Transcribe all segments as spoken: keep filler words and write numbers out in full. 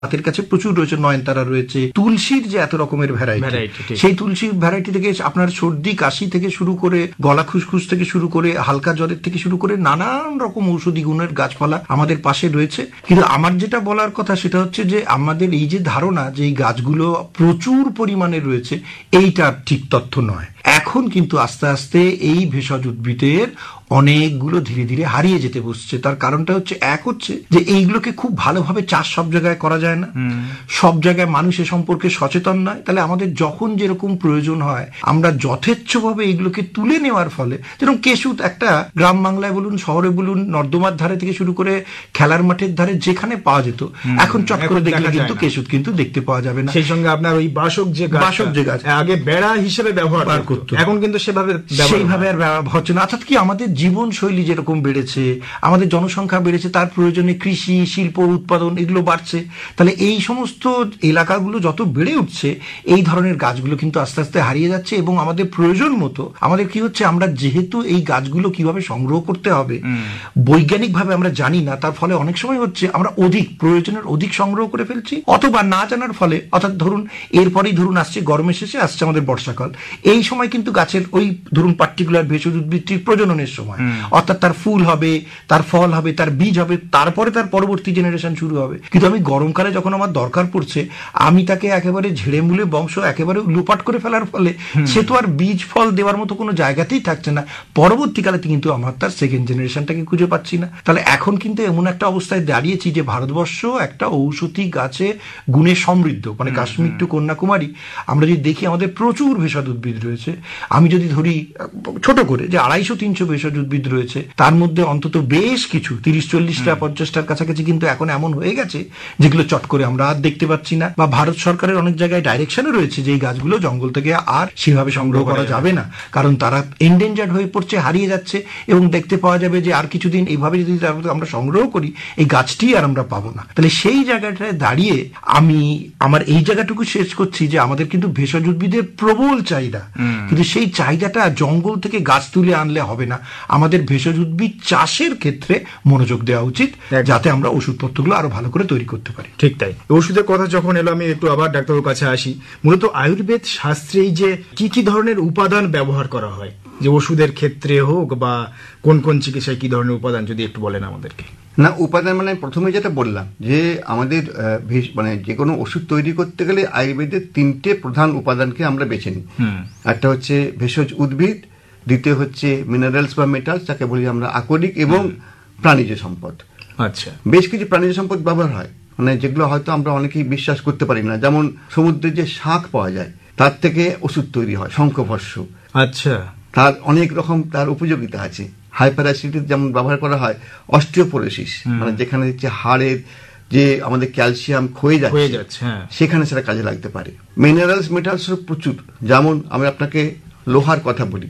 হাতের কাছে প্রচুর রয়েছে, নয়নতারা রয়েছে, তুলসীর যে এত রকমের ভ্যারাইটি, সেই তুলসীর ভ্যারাইটি থেকে আপনার সর্দি কাশি থেকে শুরু করে গলা খুসখুস থেকে শুরু করে হালকা জ্বরের থেকে শুরু করে নানান রকম ঔষধি গুণের গাছপালা আমাদের পাশে রয়েছে। কিন্তু আমার যেটা বলার কথা সেটা হচ্ছে যে আমাদের এই যে ধারণা যে এই গাছগুলো প্রচুর পরিমাণে রয়েছে, এইটা ঠিক তথ্য নয়। এখন কিন্তু আস্তে আস্তে এই ভেষজ উদ্ভিদের অনেকগুলো ধীরে ধীরে হারিয়ে যেতে বসছে। তার কারণটা হচ্ছে, এক হচ্ছে যে এইগুলোকে খুব ভালোভাবে চাষ সব জায়গায় করা যায় না, সব জায়গায় মানুষ এ সম্পর্কে সচেতন নয়। তাহলে আমাদের যখন যেরকম প্রয়োজন হয় আমরা যথেচ্ছভাবে এইগুলোকে তুলে নেওয়ার ফলে, যেরকম কেশুত একটা গ্রাম বাংলায় বলুন শহরে বলুন নর্দমার ধারে থেকে শুরু করে খেলার মাঠের ধারে যেখানে পাওয়া যেত, এখন চট করে দেখলে কিন্তু কেশুত কিন্তু দেখতে পাওয়া যাবে না। সেই সঙ্গে আপনার ওই বাসক যে বাসক যে গাছ আগে বেড়া হিসেবে ব্যবহার করতো, এখন কিন্তু সেভাবে সেইভাবে আর ব্যবহার হচ্ছে না। অর্থাৎ কি, আমাদের জীবনশৈলী যেরকম বেড়েছে, আমাদের জনসংখ্যা বেড়েছে, তার প্রয়োজনে কৃষি শিল্প উৎপাদন এগুলো বাড়ছে। তাহলে এই সমস্ত এলাকাগুলো যত বেড়ে উঠছে, এই ধরনের গাছগুলো কিন্তু আস্তে আস্তে হারিয়ে যাচ্ছে। এবং আমাদের প্রয়োজন মতো আমাদের কি হচ্ছে, আমরা যেহেতু এই গাছগুলো কিভাবে সংগ্রহ করতে হবে বৈজ্ঞানিকভাবে আমরা জানি না, তার ফলে অনেক সময় হচ্ছে আমরা অধিক প্রয়োজনের অধিক সংগ্রহ করে ফেলছি, অথবা না জানার ফলে, অর্থাৎ ধরুন এরপরেই ধরুন আসছে গরমের শেষে আসছে আমাদের বর্ষাকাল, এই সময় কিন্তু গাছের ওই ধরুন পার্টিকুলার ভেষজ উদ্ভিদটির প্রজননের সময়, অর্থাৎ তার ফুল হবে, তার ফল হবে, তার বীজ হবে, তারপরে তার পরবর্তী জেনারেশন শুরু হবে। কিন্তু আমি গরমকালে যখন আমার দরকার পড়ছে, আমি তাকে একেবারে ঝেড়ে মুলে বংশ একেবারে লুপাট করে ফেলার ফলে সে তো আর বীজ ফল দেওয়ার মতো কোনো জায়গাতেই থাকছে না। পরবর্তীকালে কিন্তু আমার তার সেকেন্ড জেনারেশনটাকে খুঁজে পাচ্ছি না। তাহলে এখন কিন্তু এমন একটা অবস্থায় দাঁড়িয়েছি যে ভারতবর্ষ একটা ঔষধি গাছে গুণে সমৃদ্ধ, মানে কাশ্মীর টু কন্যাকুমারী আমরা যদি দেখি আমাদের প্রচুর ভেষজ উদ্ভিদ রয়েছে। আমি যদি ধরি ছোট করে যে আড়াইশো তিনশো ভেষজ উদ্ভিদ রয়েছে, তার মধ্যে অন্তত বেশ কিছু তিরিশ চল্লিশটা পঞ্চাশটার কাছাকাছি কিন্তু এখন এমন হয়ে গেছে যেগুলো চট করে আমরা আর দেখতে পাচ্ছি না, বা ভারত সরকারের অনেক জায়গায় ডাইরেকশনও রয়েছে যে এই গাছগুলো জঙ্গল থেকে আর সেভাবে সংগ্রহ করা যাবে না, কারণ তারা এন্ডেঞ্জার্ড হয়ে পড়ছে, হারিয়ে যাচ্ছে। এবং দেখতে পাওয়া যাবে যে আর কিছুদিন এইভাবে যদি আমরা সংগ্রহ করি, এই গাছটি আর আমরা পাবো না। তাহলে সেই জায়গাটায় দাঁড়িয়ে আমি আমার এই জায়গাটুকু শেষ করছি যে আমাদের কিন্তু ভেষজ উদ্ভিদের প্রবল চাহিদা, কিন্তু সেই চাহিদাটা জঙ্গল থেকে গাছ তুলে আনলে হবে না। আমাদের ভেষজ উদ্ভিদ চাষের ক্ষেত্রে মনোযোগ দেওয়া উচিত, যাতে আমরা ওষুধপত্রগুলো আরো ভালো করে তৈরি করতে পারি। ঠিক তাই। ওষুধের কথা যখন এলো, আমি একটু আবার ডাক্তারের কাছে আসি। মূলত আয়ুর্বেদ শাস্ত্রে যে কি কি ধরনের উপাদান ব্যবহার করা হয়, যে ওষুধের ক্ষেত্রে হোক বা কোন কোন চিকিৎসায় কি ধরনের উপাদান, যদি একটু বলেন আমাদেরকে। না, উপাদান মানে প্রথমে যেটা বললাম যে আমাদের মানে যে কোনো ওষুধ তৈরি করতে গেলে আয়ুর্বেদের তিনটে প্রধান উপাদানকে আমরা বেছে নিই। একটা হচ্ছে ভেষজ উদ্ভিদ, দ্বিতীয় হচ্ছে মিনারেলস বা মেটালস, যাকে বলি আমরা আকরিক, এবং প্রাণীজ সম্পদ। আচ্ছা, বেশ কিছু প্রাণীজ সম্পদ ব্যবহার হয়, মানে যেগুলো হয়তো আমরা অনেকেই বিশ্বাস করতে পারি না। যেমন সমুদ্রের যে শাক পাওয়া যায়, তার থেকে ওষুধ তৈরি হয়, শঙ্খভস্য। আচ্ছা, তার অনেক রকম তার উপযোগিতা আছে। হাইপার অ্যাসিডিটি যেমন ব্যবহার করা হয়, অস্টিওপোরোসিস, মানে যেখানে হচ্ছে হাড়ের যে আমাদের ক্যালসিয়াম ক্ষয়ে যাচ্ছে, সেখানে সেটা কাজে লাগতে পারে। মিনারেলস মেটালস প্রচুর, যেমন আমি আপনাকে লোহার কথা বলি।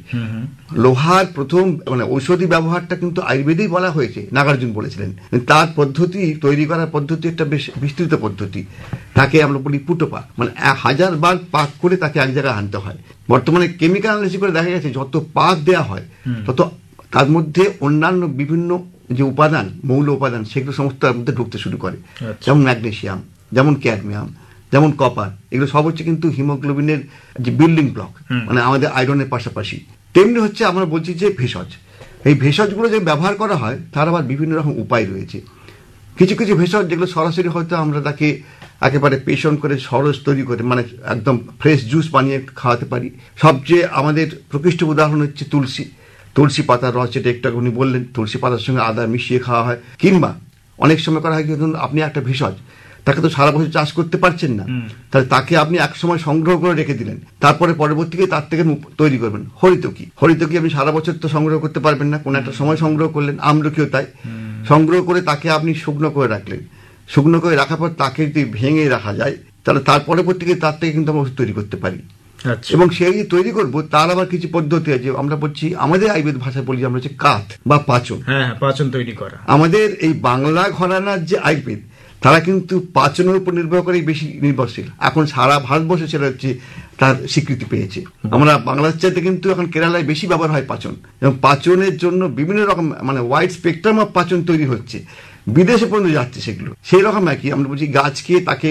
লোহার প্রথম মানে ঔষধি ব্যবহারটা কিন্তু আয়ুর্বেদেই বলা হয়েছে, নাগার্জুন বলেছিলেন। তার পদ্ধতি, তৈরি করার পদ্ধতি একটা বেশ বিস্তৃত পদ্ধতি, তাকে আমরা বলি পুটোপা, মানে হাজার বার পাক করে তাকে এক জায়গায় আনতে হয়। বর্তমানে কেমিক্যাল অ্যানালিসিস করে দেখা গেছে যত পাক দেওয়া হয় তত তার মধ্যে অন্যান্য বিভিন্ন যে উপাদান, মৌল উপাদান, সেগুলো সমস্ত তার মধ্যে ঢুকতে শুরু করে। যেমন ম্যাগনেসিয়াম, যেমন ক্যাডমিয়াম, যেমন কপার, এগুলো সব হচ্ছে কিন্তু হিমোগ্লোবিনের যে বিল্ডিং ব্লক, মানে আমাদের আয়রনের পাশাপাশি। তেমনি হচ্ছে আমরা বলছি যে ভেষজ, এই ভেষজগুলো যে ব্যবহার করা হয় তার আবার বিভিন্ন রকম উপায় রয়েছে। কিছু কিছু ভেষজ যেগুলো সরাসরি হয়তো আমরা তাকে একেবারে পেশন করে সরস তৈরি করে, মানে একদম ফ্রেশ জুস বানিয়ে খাওয়াতে পারি। সবচেয়ে আমাদের প্রকৃষ্ট উদাহরণ হচ্ছে তুলসী। তুলসী পাতার রস, যেটা একটু উনি বললেন, তুলসী পাতার সঙ্গে আদা মিশিয়ে খাওয়া হয়। কিংবা অনেক সময় করা হয় কি, ধরুন আপনি একটা ভেষজ, তাকে তো সারা বছর চাষ করতে পারছেন না, তাহলে তাকে আপনি এক সময় সংগ্রহ করে রেখে দিলেন, তারপরে পরবর্তীতে তার থেকে তৈরি করবেন হরিতকি। হরিতকি আপনি সারা বছর তো সংগ্রহ করতে পারবেন না, কোনো একটা সময় সংগ্রহ করলেন। আমলকিও তাই, সংগ্রহ করে তাকে আপনি শুকনো করে রাখলেন। শুকনো করে রাখার পর তাকে যদি ভেঙে রাখা যায়, তাহলে তার পরবর্তীতে তার থেকে কিন্তু আমরা ওষুধ তৈরি করতে পারি। এবং সেই যে তৈরি করবো তার আবার কিছু পদ্ধতি আছে, আমরা বলছি আমাদের আয়ুর্বেদ ভাষায় বলি আমরা হচ্ছে কাথ বা পাচন, পাচন তৈরি করা। আমাদের এই বাংলা ঘরানার যে আয়ুর্বেদ, তারা কিন্তু পাচনের উপর নির্ভর করেই বেশি নির্ভরশীল। এখন সারা ভারতবর্ষে সেটা হচ্ছে তার স্বীকৃতি পেয়েছে। আমরা বাংলার চাইতে কিন্তু এখন কেরালায় বেশি ব্যবহার হয় পাচন, এবং পাচনের জন্য বিভিন্ন রকম মানে ওয়াইড স্পেকট্রাম অফ পাচন তৈরি হচ্ছে। বিদেশে পর্যন্ত যাচ্ছে সেগুলো। সেই রকম একই আমরা বলছি গাছকে তাকে